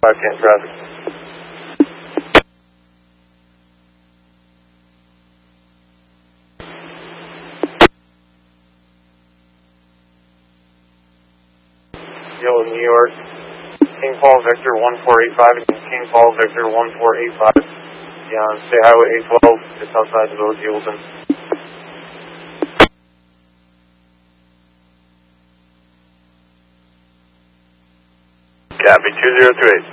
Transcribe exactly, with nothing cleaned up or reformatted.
five ten traffic. Yellow, New York. King Paul Victor one four eight five and King Paul Victor one four eight five. Yeah, on State Highway eight twelve, just outside the village of Eagleton. Copy, two zero two eight.